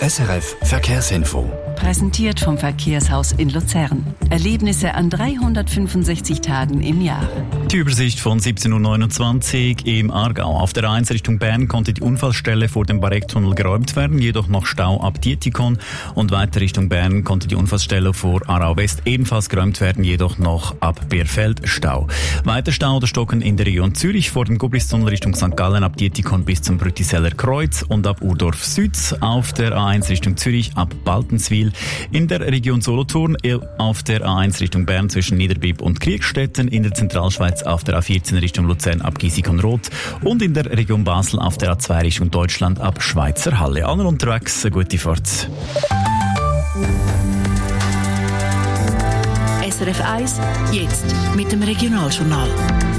SRF Verkehrsinfo. Präsentiert vom Verkehrshaus in Luzern. Erlebnisse an 365 Tagen im Jahr. Die Übersicht von 17.29 Uhr im Aargau. Auf der A1 Richtung Bern konnte die Unfallstelle vor dem Barecktunnel geräumt werden, jedoch noch Stau ab Dietikon. Und weiter Richtung Bern konnte die Unfallstelle vor Aarau West ebenfalls geräumt werden, jedoch noch ab Bierfeld Stau. Weiter Stau oder Stocken in der Region Zürich vor dem Gubristunnel Richtung St. Gallen ab Dietikon bis zum Brütiseller Kreuz und ab Urdorf Süd. Auf der A1 Richtung Zürich ab Baltenswil. In der Region Solothurn auf der A1 Richtung Bern zwischen Niederbipp und Kriegstetten, in der Zentralschweiz auf der A14 Richtung Luzern ab Giesig-und-Roth und in der Region Basel auf der A2 Richtung Deutschland ab Schweizer Halle. Alle unterwegs, eine gute Fahrt. SRF 1, jetzt mit dem Regionaljournal.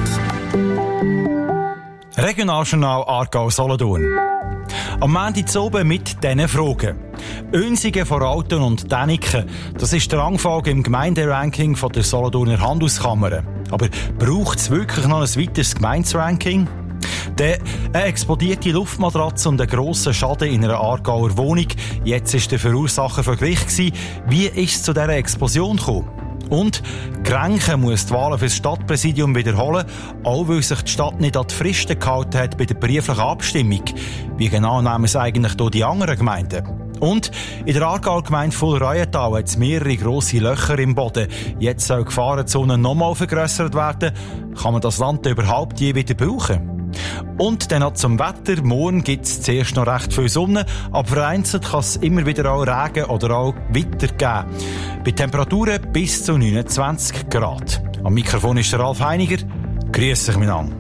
Regionaljournal Aargau-Solothurn. Am Montag oben mit diesen Fragen. Önsigen, Voralten und Däniken, das ist die Rangfolge im Gemeinderanking von der Solothurner Handelskammer. Aber braucht es wirklich noch ein weiteres Gemeinderanking? Eine explodierte Luftmatratze und ein grosser Schaden in einer Aargauer Wohnung. Jetzt ist der Verursacher vor Gericht gewesen. Wie ist es zu dieser Explosion gekommen? Und Grenchen muss die Wahlen für das Stadtpräsidium wiederholen, auch weil sich die Stadt nicht an die Fristen gehalten hat bei der brieflichen Abstimmung. Wie genau nehmen es eigentlich hier die anderen Gemeinden? Und in der Aargauer Gemeinde Fulreuental hat es mehrere grosse Löcher im Boden. Jetzt soll die Gefahrenzone nochmal vergrössert werden. Kann man das Land überhaupt je wieder brauchen? Und dann noch zum Wetter. Morgen gibt es zuerst noch recht viel Sonne, aber vereinzelt kann es immer wieder auch Regen oder auch Gewitter geben. Bei Temperaturen bis zu 29 Grad. Am Mikrofon ist der Ralf Heiniger. Grüß dich miteinander.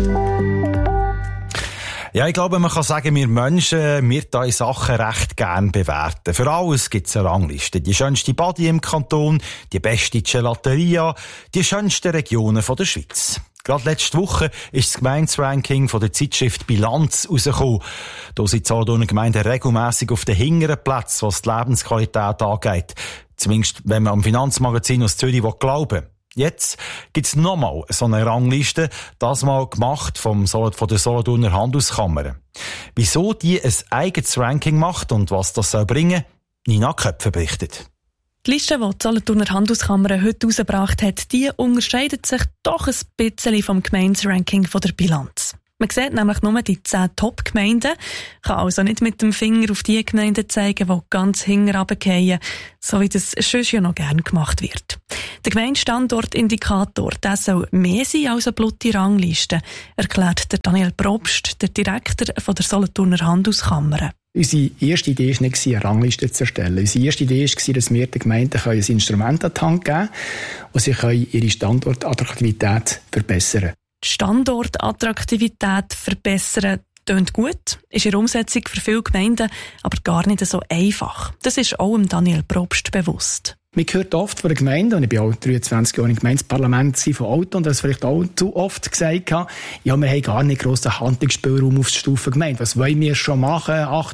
Ja, ich glaube, man kann sagen, wir Menschen, wir da Sachen recht gern bewerten. Für alles gibt es eine Rangliste. Die schönste Badi im Kanton, die beste Gelateria, die schönsten Regionen der Schweiz. Gerade letzte Woche ist das Gemeinderanking von der Zeitschrift Bilanz rausgekommen. Da sind die Solothurner Gemeinden regelmässig auf den hinteren Plätzen, was die Lebensqualität angeht. Zumindest, wenn man am Finanzmagazin aus Zürich glauben will. Jetzt gibt's nochmal so eine Rangliste, das mal gemacht von der Solothurner Handelskammer. Wieso die ein eigenes Ranking macht und was das soll bringen, Nina Köpfe berichtet. Die Liste, die die Solothurner Handelskammer heute herausgebracht hat, die unterscheidet sich doch ein bisschen vom Gemeinderanking von der Bilanz. Man sieht nämlich nur die 10 Top-Gemeinden, kann also nicht mit dem Finger auf die Gemeinden zeigen, die ganz hinten runterfallen, so wie das sonst ja noch gern gemacht wird. Der Gemeindestandortindikator, der soll mehr sein als eine blutige Rangliste, erklärt der Daniel Probst, der Direktor von der Solothurner Handelskammer. Unsere erste Idee war nicht, eine Rangliste zu erstellen. Unsere erste Idee war, dass wir den Gemeinden ein Instrument an die Hand geben können und sie ihre Standortattraktivität verbessern können. Die Standortattraktivität verbessern tönt gut, ist in der Umsetzung für viele Gemeinden aber gar nicht so einfach. Das ist auch Daniel Probst bewusst. Man hört oft von der Gemeinde, und ich bin auch 23 Jahre im Gemeindeparlament von Alten, und das vielleicht auch zu oft gesagt, ja, wir haben gar nicht grossen Handlungsspielraum auf der Stufe Gemeinde. Was wollen wir schon machen?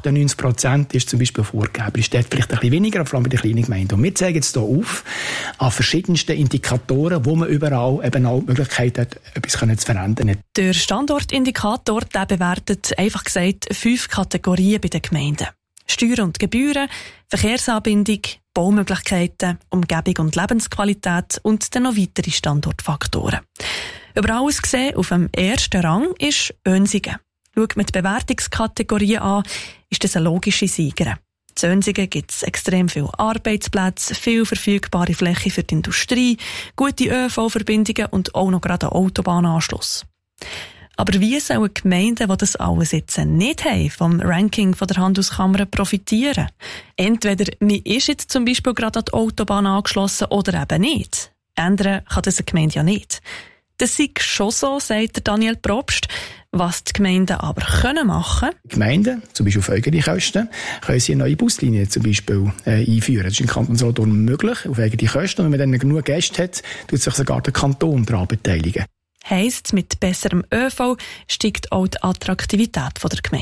98% ist zum Beispiel vorgegeben. Ist dort vielleicht ein bisschen weniger, vor allem bei den kleinen Gemeinden. Und wir zeigen jetzt hier auf, an verschiedensten Indikatoren, wo man überall eben auch die Möglichkeit hat, etwas zu verändern. Der Standortindikator, der bewertet, einfach gesagt, 5 Kategorien bei den Gemeinden. Steuern und Gebühren, Verkehrsanbindung, Baumöglichkeiten, Umgebung und Lebensqualität und dann noch weitere Standortfaktoren. Über alles gesehen, auf dem ersten Rang ist Önsigen. Schaut man die Bewertungskategorien an, ist das eine logische Siegerin. In Önsigen gibt es extrem viele Arbeitsplätze, viel verfügbare Fläche für die Industrie, gute ÖV-Verbindungen und auch noch gerade einen Autobahnanschluss. Aber wie sollen Gemeinden, die das alles jetzt nicht haben, vom Ranking von der Handelskammer profitieren? Entweder man ist jetzt zum Beispiel gerade an die Autobahn angeschlossen oder eben nicht. Ändern kann das eine Gemeinde ja nicht. Das sei schon so, sagt Daniel Probst. Was die Gemeinden aber machen können. Gemeinden, zum Beispiel auf eigene Kosten, können sie eine neue Buslinie zum Beispiel einführen. Das ist im Kanton Solothurn möglich, auf eigene Kosten. Und wenn man dann genug Gäste hat, tut sich sogar der Kanton daran beteiligen. Heisst, mit besserem ÖV steigt auch die Attraktivität der Gemeinde.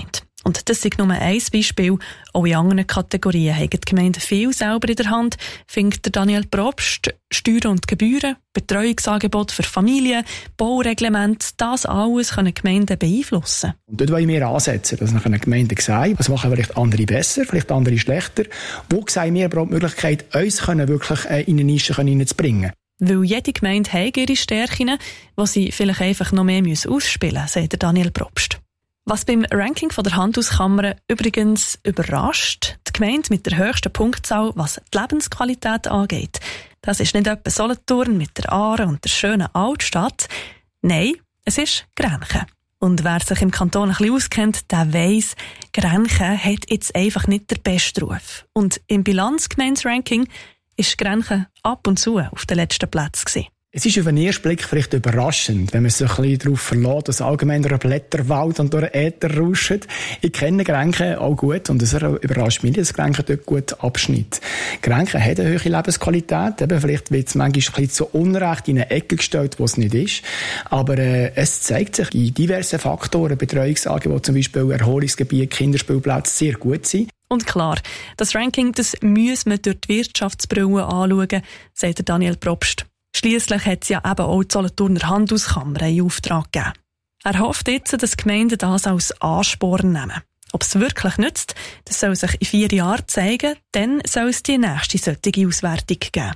Und das ist nur ein Beispiel. Auch in anderen Kategorien haben die Gemeinden viel selber in der Hand, findet Daniel Probst. Steuern und Gebühren, Betreuungsangebote für Familien, Baureglemente, das alles können Gemeinden beeinflussen. Und dort wollen wir ansetzen, dass eine Gemeinde sagen, was machen vielleicht andere besser, vielleicht andere schlechter. Wo sehen wir aber auch die Möglichkeit, uns wirklich in eine Nische hineinzubringen. Weil jede Gemeinde hat ihre Stärken, die sie vielleicht einfach noch mehr ausspielen müssen, sagt Daniel Probst. Was beim Ranking von der Handelskammer übrigens überrascht, die Gemeinde mit der höchsten Punktzahl, was die Lebensqualität angeht. Das ist nicht etwa Solothurn mit der Aare und der schönen Altstadt. Nein, es ist Grenchen. Und wer sich im Kanton ein bisschen auskennt, der weiss, Grenchen hat jetzt einfach nicht den besten Ruf. Und im Bilanzgemeinderanking ist Grenchen ab und zu auf den letzten Plätzen gewesen. Es ist auf den ersten Blick vielleicht überraschend, wenn man sich ein bisschen darauf verlässt, dass allgemein durch einen Blätterwald und durch einen Äther rauscht. Ich kenne Grenchen auch gut und es überrascht mich, dass Grenchen dort gut abschnitt. Grenchen hat eine hohe Lebensqualität, eben vielleicht wird es manchmal ein bisschen zu Unrecht in eine Ecke gestellt, wo es nicht ist. Aber es zeigt sich in diversen Faktoren, Betreuungsangebote, zum Beispiel Erholungsgebiete, Kinderspielplätze, sehr gut sind. Und klar, das Ranking, das muss man durch die Wirtschaftsbrille anschauen, sagt Daniel Probst. Schliesslich hat es ja eben auch die Solothurner Handelskammer in Auftrag gegeben. Er hofft jetzt, dass die Gemeinden das als Ansporn nehmen. Ob es wirklich nützt, das soll sich in 4 Jahren zeigen, dann soll es die nächste solche Auswertung geben.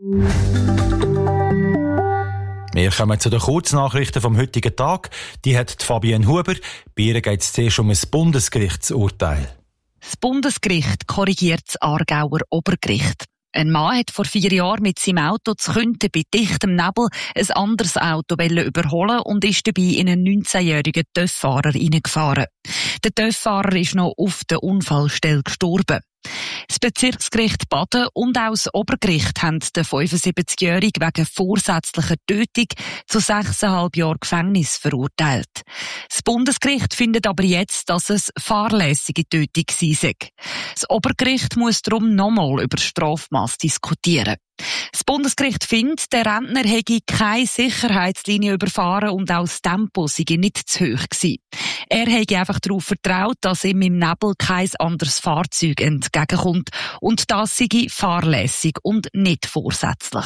Wir kommen zu den Kurznachrichten vom heutigen Tag. Die hat Fabienne Huber. Bei ihr geht es zuerst um ein Bundesgerichtsurteil. Das Bundesgericht korrigiert das Aargauer Obergericht. Ein Mann hat vor 4 Jahren mit seinem Auto zu Künten bei dichtem Nebel ein anderes Auto überholen und ist dabei in einen 19-jährigen TÜV-Fahrer hineingefahren. Der TÜV-Fahrer ist noch auf der Unfallstelle gestorben. Das Bezirksgericht Baden und auch das Obergericht haben den 75-Jährigen wegen vorsätzlicher Tötung zu 6,5 Jahren Gefängnis verurteilt. Das Bundesgericht findet aber jetzt, dass es fahrlässige Tötung sei. Das Obergericht muss darum nochmal über das Strafmaß diskutieren. Das Bundesgericht findet, der Rentner hätte keine Sicherheitslinie überfahren und auch das Tempo sei nicht zu hoch gewesen. Er hätte einfach darauf vertraut, dass ihm im Nebel kein anderes Fahrzeug entgegenkommt und das sei fahrlässig und nicht vorsätzlich.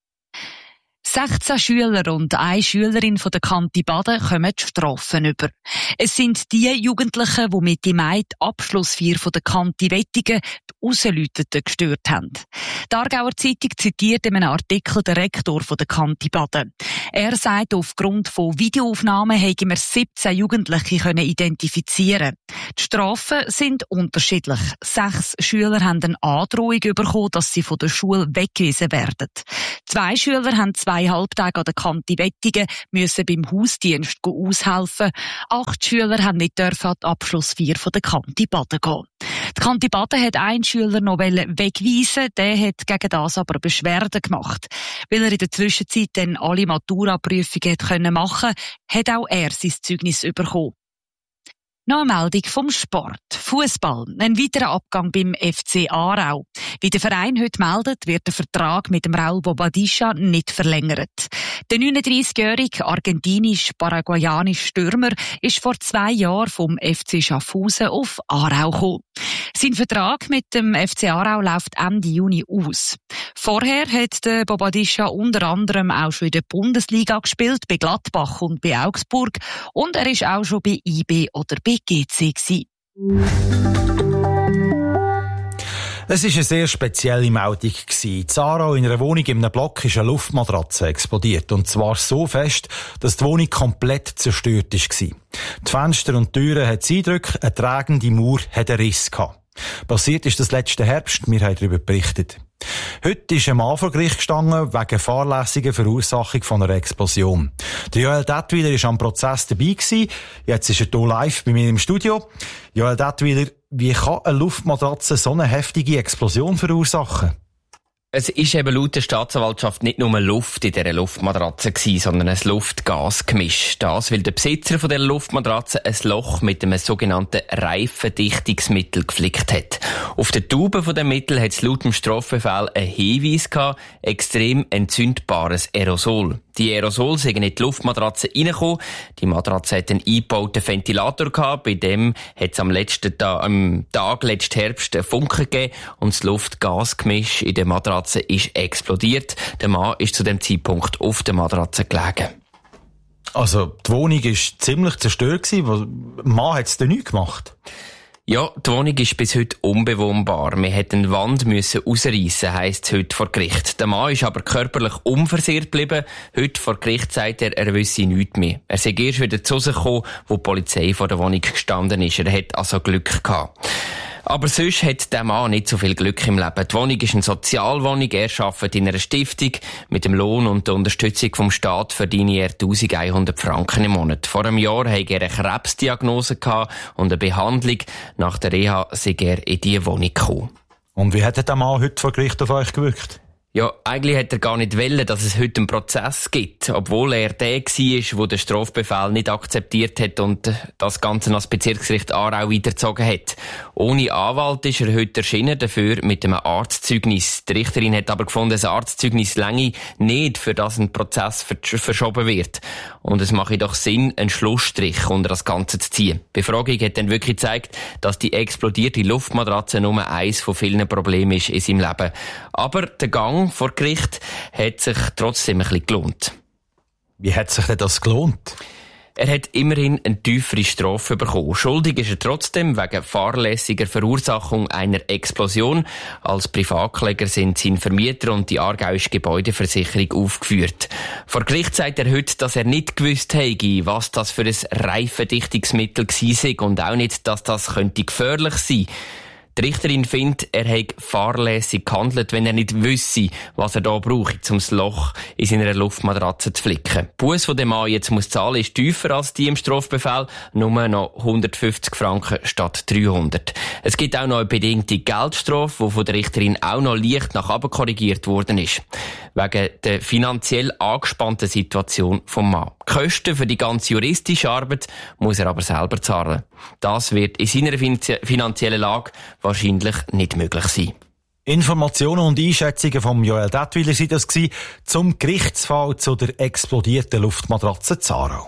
16 Schüler und eine Schülerin von der Kante Baden kommen die Strafen über. Es sind die Jugendlichen, die Mitte Mai die Abschlussfeier von der Kante Wettigen, die Rausläuteten, gestört haben. Die Aargauer Zeitung zitiert in einem Artikel den Rektor von der Kante Baden. Er sagt, aufgrund von Videoaufnahmen hätten wir 17 Jugendliche identifizieren. Die Strafen sind unterschiedlich. 6 Schüler haben eine Androhung bekommen, dass sie von der Schule weggewiesen werden. 2 Schüler haben 2 Halbtage an der Kante Wettigen, müssen beim Hausdienst aushelfen. 8 Schüler haben nicht an die Abschlussfeier von der Kante Baden gehen. Die Kante Baden hat einen Schüler noch wegweisen, der hat gegen das aber Beschwerden gemacht. Weil er in der Zwischenzeit dann alle Maturaprüfungen machen konnte, hat auch er sein Zeugnis bekommen. Noch eine Meldung vom Sport. Fußball. Ein weiterer Abgang beim FC Aarau. Wie der Verein heute meldet, wird der Vertrag mit dem Raul Bobadilla nicht verlängert. Der 39-jährige argentinisch-paraguayanische Stürmer ist vor 2 Jahren vom FC Schaffhausen auf Aarau gekommen. Sein Vertrag mit dem FC Aarau läuft Ende Juni aus. Vorher hat der Bobadilla unter anderem auch schon in der Bundesliga gespielt, bei Gladbach und bei Augsburg. Und er ist auch schon bei IB oder bei GC gewesen. Es war eine sehr spezielle Meldung. In Aarau in einer Wohnung in einem Block ist eine Luftmatratze explodiert. Und zwar so fest, dass die Wohnung komplett zerstört war. Die Fenster und Türen hat Eindrücke, eine tragende Mauer hat einen Riss gehabt. Passiert ist das letzten Herbst, wir haben darüber berichtet. Heute ist ein Mann vor Gericht gestanden wegen fahrlässiger Verursachung von einer Explosion. Der Joel Dettwiler war am Prozess dabei gewesen. Jetzt ist er hier live bei mir im Studio. Joel Dettwiler, wie kann eine Luftmatratze so eine heftige Explosion verursachen? Es ist eben laut der Staatsanwaltschaft nicht nur Luft in dieser Luftmatratze gewesen, sondern ein Luft-Gas-Gemisch. Das, weil der Besitzer von dieser Luftmatratze ein Loch mit einem sogenannten Reifendichtungsmittel geflickt hat. Auf der Tube von dem Mittel hat es laut dem Strafbefehl einen Hinweis gehabt, extrem entzündbares Aerosol. Die Aerosole sind in die Luftmatratze reingekommen. Die Matratze hat einen eingebauten Ventilator gehabt. Bei dem hat es am Tag letzten Herbst einen Funken gegeben und das Luft-Gas-Gemisch in der Matratze ist explodiert. Der Mann ist zu dem Zeitpunkt auf der Matratze gelegen. Also, die Wohnung war ziemlich zerstört. Der Mann hat es dann nichts gemacht. Ja, die Wohnung ist bis heute unbewohnbar. Man musste eine Wand ausreissen, heisst es heute vor Gericht. Der Mann ist aber körperlich unversehrt geblieben. Heute vor Gericht sagt er wisse nichts mehr. Er sei erst wieder zu Hause gekommen, wo die Polizei vor der Wohnung gestanden ist. Er hat also Glück gehabt. Aber sonst hat der Mann nicht so viel Glück im Leben. Die Wohnung ist eine Sozialwohnung. Er arbeitet in einer Stiftung. Mit dem Lohn und der Unterstützung vom Staat verdiene er 1100 Franken im Monat. Vor einem Jahr hatte er eine Krebsdiagnose gehabt und eine Behandlung. Nach der Reha sei er in diese Wohnung gekommen. Und wie hat der Mann heute vor Gericht auf euch gewirkt? Ja, eigentlich hat er gar nicht wollen, dass es heute einen Prozess gibt, obwohl er der war, der den Strafbefehl nicht akzeptiert hat und das Ganze ans Bezirksgericht Aarau weitergezogen hat. Ohne Anwalt ist er heute erschienen, dafür mit einem Arztzeugnis. Die Richterin hat aber gefunden, das Arztzeugnis länge nicht, für das ein Prozess verschoben wird. Und es mache doch Sinn, einen Schlussstrich unter das Ganze zu ziehen. Die Befragung hat dann wirklich gezeigt, dass die explodierte Luftmatratze nur eins von vielen Problemen ist in seinem Leben. Aber der Gang vor Gericht hat sich trotzdem ein bisschen gelohnt. Wie hat sich denn das gelohnt? Er hat immerhin eine tiefere Strafe bekommen. Schuldig ist er trotzdem wegen fahrlässiger Verursachung einer Explosion. Als Privatkläger sind sein Vermieter und die Aargauische Gebäudeversicherung aufgeführt. Vor Gericht sagt er heute, dass er nicht gewusst hätte, was das für ein Reifendichtungsmittel war und auch nicht, dass das könnte gefährlich sein könnte. Die Richterin findet, er hätte fahrlässig gehandelt, wenn er nicht wüsste, was er da braucht, um das Loch in seiner Luftmatratze zu flicken. Die Busse, die der Mann jetzt zahlen muss, ist tiefer als die im Strafbefehl, nur noch 150 Franken statt 300. Es gibt auch noch eine bedingte Geldstrafe, die von der Richterin auch noch leicht nach oben korrigiert worden ist. Wegen der finanziell angespannten Situation vom Mann. Die Kosten für die ganze juristische Arbeit muss er aber selber zahlen. Das wird in seiner finanziellen Lage wahrscheinlich nicht möglich sein. Informationen und Einschätzungen von Joel Detwiler waren das zum Gerichtsfall zu der explodierten Luftmatratze in Aarau.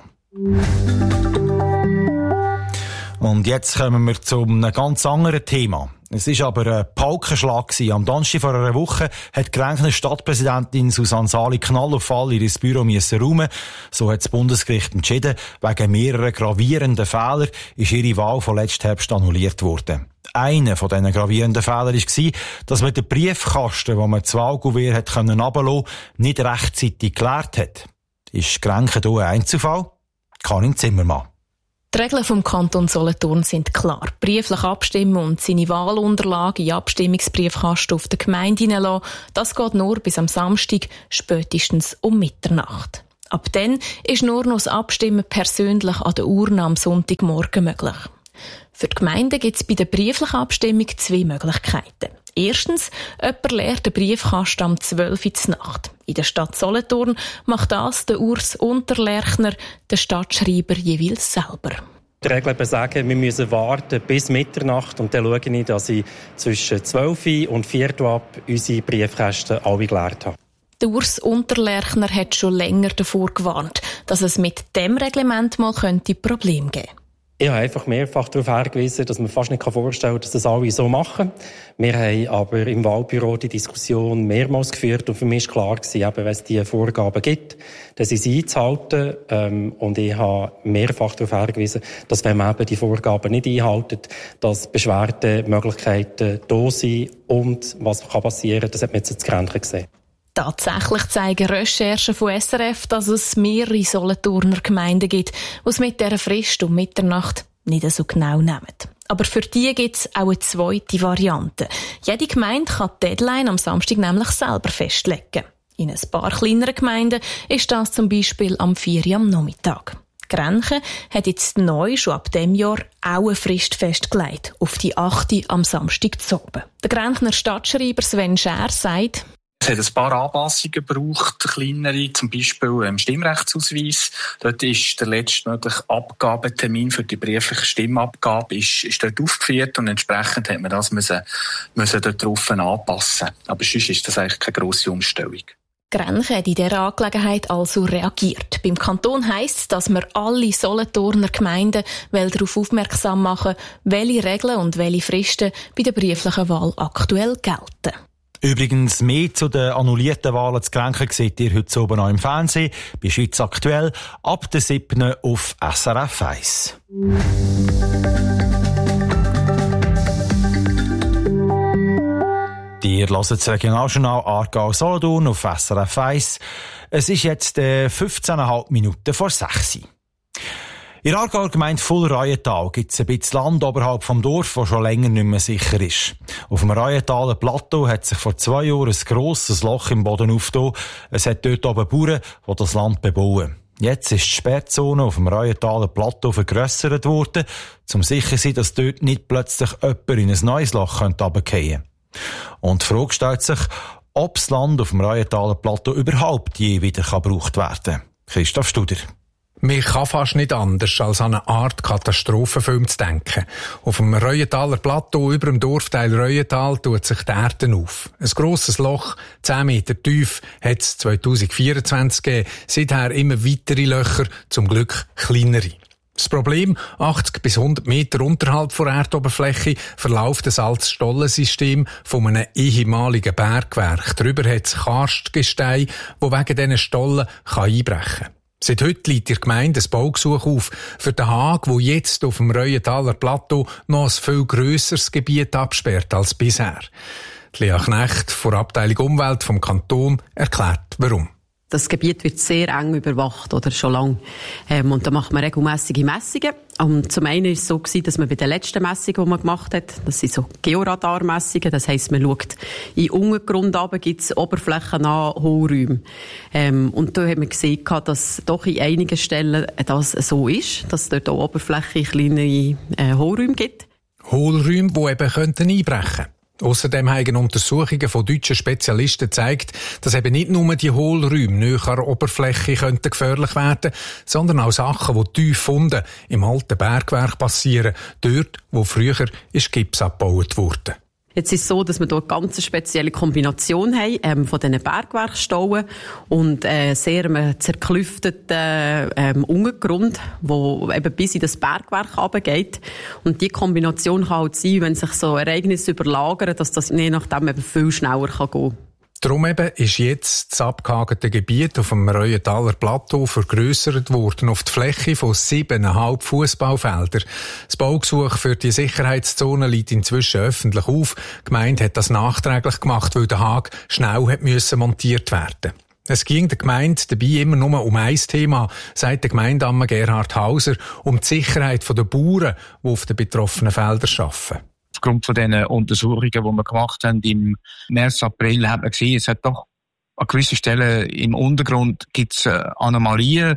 Und jetzt kommen wir zu einem ganz anderen Thema. Es war aber ein Paukenschlag. Am Donnerstag vor einer Woche hat die Grenchner Stadtpräsidentin Susanne Sali Knall auf Fall ihr Büro räumen. So hat das Bundesgericht entschieden. Wegen mehrerer gravierender Fehler ist ihre Wahl von letzten Herbst annulliert worden. Einer von diesen gravierenden Fehlern war, dass man den Briefkasten, wo man das Wahlkuvert hat herunterlassen konnte, nicht rechtzeitig geleert hat. Ist Grenchen hier ein Einzelfall? Karin Zimmermann. Die Regeln vom Kanton Solothurn sind klar. Brieflich abstimmen und seine Wahlunterlagen in Abstimmungsbriefkasten auf der Gemeinde hineinlassen, das geht nur bis am Samstag, spätestens um Mitternacht. Ab dann ist nur noch das Abstimmen persönlich an der Urne am Sonntagmorgen möglich. Für die Gemeinden gibt es bei der brieflichen Abstimmung zwei Möglichkeiten. Erstens, jemand leert den Briefkasten am 12 Uhr Nacht. In der Stadt Solothurn macht das der Urs Unterlerchner, der Stadtschreiber, jeweils selber. Die Regeln besagen, wir müssen warten bis Mitternacht und dann schaue ich, dass ich zwischen 12 Uhr und 4 Uhr ab unsere Briefkästen alle geleert habe. Der Urs Unterlerchner hat schon länger davor gewarnt, dass es mit dem Reglement mal Probleme geben könnte. Ich habe einfach mehrfach darauf hingewiesen, dass man fast nicht vorstellen kann, dass das alle so machen. Wir haben aber im Wahlbüro die Diskussion mehrmals geführt und für mich war klar gewesen, eben, wenn es diese Vorgaben gibt, dass sie einzuhalten. Und ich habe mehrfach darauf hingewiesen, dass wenn man eben die Vorgaben nicht einhält, dass Beschwerdemöglichkeiten da sind und was kann passieren, das hat man jetzt in Grenchen gesehen. Tatsächlich zeigen Recherchen von SRF, dass es mehrere Solothurner Gemeinden gibt, die es mit dieser Frist um Mitternacht nicht so genau nehmen. Aber für die gibt es auch eine zweite Variante. Jede Gemeinde kann die Deadline am Samstag nämlich selber festlegen. In ein paar kleineren Gemeinden ist das zum Beispiel am 4 Uhr am Nachmittag. Grenchen hat jetzt neu schon ab diesem Jahr auch eine Frist festgelegt, auf die 8 Uhr am Samstag zu oben. Der Grenchner Stadtschreiber Sven Schär sagt, Es hat ein paar Anpassungen gebraucht, kleinere, zum Beispiel im Stimmrechtsausweis. Dort ist der letztmögliche Abgabetermin für die briefliche Stimmabgabe ist dort aufgeführt und entsprechend hat man das müssen dort drauf anpassen. Aber sonst ist das eigentlich keine grosse Umstellung. Grenche hat in dieser Angelegenheit also reagiert. Beim Kanton heisst es, dass wir alle Solothurner Gemeinden darauf aufmerksam machen, welche Regeln und welche Fristen bei der brieflichen Wahl aktuell gelten. Übrigens, mehr zu den annullierten Wahlen zu Grenchen seht ihr heute oben auch im Fernsehen, bei Schweiz aktuell, ab der 7. auf SRF 1. Ihr hört das Regionaljournal Aargau-Solothurn auf SRF 1. Es ist jetzt 15,5 Minuten vor 6 Uhr. In der Aargauer Gemeinde Fulda-Reuental gibt es ein bisschen Land oberhalb vom Dorf, das schon länger nicht mehr sicher ist. Auf dem Reuentaler Plateau hat sich vor 2 Jahren ein grosses Loch im Boden aufgetan. Es hat dort oben Bauern, die das Land bebauen. Jetzt ist die Sperrzone auf dem Reuentaler Plateau vergrössert worden, um sicher zu sein, dass dort nicht plötzlich jemand in ein neues Loch runterfallen könnte. Und die Frage stellt sich, ob das Land auf dem Reuentaler Plateau überhaupt je wieder gebraucht werden kann. Christoph Studer. Man kann fast nicht anders, als an eine Art Katastrophenfilm zu denken. Auf dem Reuentaler Plateau über dem Dorfteil Reuental tut sich die Erde auf. Ein grosses Loch, 10 Meter tief, hat es 2024 gegeben. Seither immer weitere Löcher, zum Glück kleinere. Das Problem, 80 bis 100 Meter unterhalb der Erdoberfläche verläuft ein altes Stollensystem von einem ehemaligen Bergwerk. Darüber hat es Karstgestein, das wegen diesen Stollen einbrechen kann. Seit heute liegt in der Gemeinde ein Baugesuch auf für den Haag, der jetzt auf dem Reuentaler Plateau noch ein viel grösseres Gebiet absperrt als bisher. Lea Knecht von der Abteilung Umwelt vom Kanton erklärt, warum. Das Gebiet wird sehr eng überwacht, oder schon lange. Und da macht man regelmässige Messungen. Und zum einen war es so, dass man bei den letzten Messungen, die man gemacht hat, das sind so Georadar-Messungen, das heisst, man schaut in den Untergrund runter, gibt es oberflächennahe Hohlräume. Und da haben wir gesehen, dass doch in einigen Stellen das so ist, dass es dort auch oberflächlich kleine Hohlräume gibt. Hohlräume, die eben einbrechen könnten. Ausserdem haben Untersuchungen von deutschen Spezialisten gezeigt, dass eben nicht nur die Hohlräume nahe an der Oberfläche könnten gefährlich werden, sondern auch Sachen, die tief unten im alten Bergwerk passieren, dort, wo früher Gips abgebaut wurde. Jetzt ist es so, dass wir hier eine ganz spezielle Kombination haben von diesen Bergwerkstauen und sehr zerklüfteten Untergrund, wo eben bis in das Bergwerk runtergeht. Und die Kombination kann halt sein, wenn sich so Ereignisse überlagern, dass das je nachdem eben viel schneller gehen kann. Darum eben ist jetzt das abgehagerte Gebiet auf dem Reuentaler Plateau vergrössert worden auf die Fläche von 7,5 Fußballfeldern. Das Baugesuch für die Sicherheitszone liegt inzwischen öffentlich auf. Die Gemeinde hat das nachträglich gemacht, weil der Haag schnell montiert werden musste. Es ging der Gemeinde dabei immer nur um ein Thema, sagt der Gemeindeamme Gerhard Hauser, um die Sicherheit der Bauern, die auf den betroffenen Feldern arbeiten. Aufgrund von den Untersuchungen, die wir gemacht haben im März, April, hat man gesehen, es hat doch an gewissen Stellen im Untergrund gibt's Anomalien,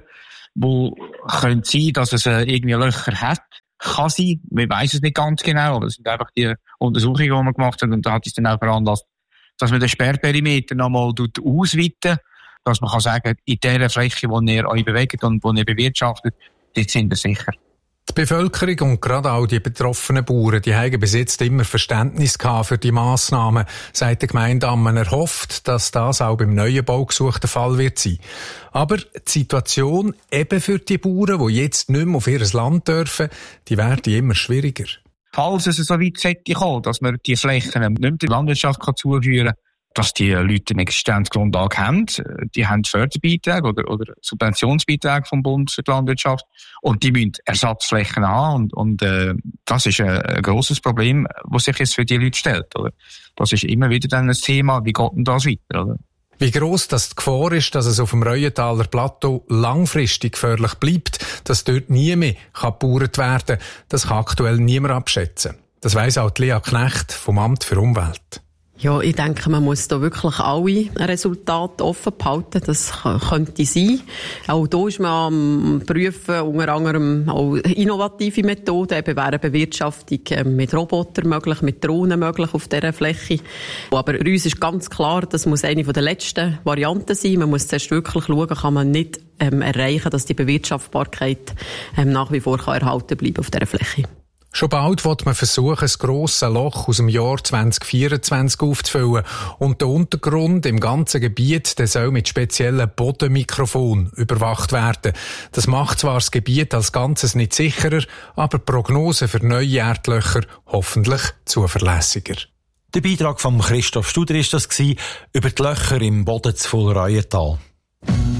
wo können sein, dass es irgendwie Löcher hat. Kann sein, wir weiss es nicht ganz genau, aber das sind einfach die Untersuchungen, die wir gemacht haben, und da hat es dann auch veranlasst, dass man den Sperrperimeter nochmal ausweiten, dass man kann sagen, in der Fläche, die ihr euch bewegt und die ihr bewirtschaftet, dort sind wir sicher. Die Bevölkerung und gerade auch die betroffenen Bauern, die haben bis jetzt immer Verständnis gehabt für die Massnahmen, sagt der Gemeindeamme. Er hofft, dass das auch beim neuen Baugesuch der Fall wird sein. Aber die Situation eben für die Bauern, die jetzt nicht mehr auf ihr Land dürfen, die werden immer schwieriger. Falls es so weit sollte kommen, dass man die Flächen nicht mehr der Landwirtschaft zuführen kann, dass die Leute eine Existenzgrundlage haben. Die haben Förderbeiträge oder Subventionsbeiträge vom Bund für die Landwirtschaft. Und die müssen Ersatzflächen haben. Und das ist ein grosses Problem, das sich jetzt für die Leute stellt. Oder? Das ist immer wieder dann ein Thema. Wie geht denn das weiter? Oder? Wie gross das die Gefahr ist, dass es auf dem Reuentaler Plateau langfristig gefährlich bleibt, dass dort nie mehr gebaut werden kann, das kann aktuell niemand abschätzen. Das weiss auch Lea Knecht vom Amt für Umwelt. Ja, ich denke, man muss da wirklich alle Resultate offen behalten. Das könnte sein. Auch hier ist man am Prüfen, unter anderem auch innovative Methoden. Eben wäre Bewirtschaftung mit Robotern möglich, mit Drohnen möglich auf dieser Fläche. Aber für uns ist ganz klar, das muss eine der letzten Varianten sein. Man muss zuerst wirklich schauen, kann man nicht erreichen, dass die Bewirtschaftbarkeit nach wie vor erhalten bleiben auf dieser Fläche. Schon bald wird man versuchen, ein grosses Loch aus dem Jahr 2024 aufzufüllen. Und der Untergrund im ganzen Gebiet, der soll mit speziellen Bodenmikrofonen überwacht werden. Das macht zwar das Gebiet als Ganzes nicht sicherer, aber Prognosen für neue Erdlöcher hoffentlich zuverlässiger. Der Beitrag von Christoph Studer war das über die Löcher im Boden zu Fulreuental.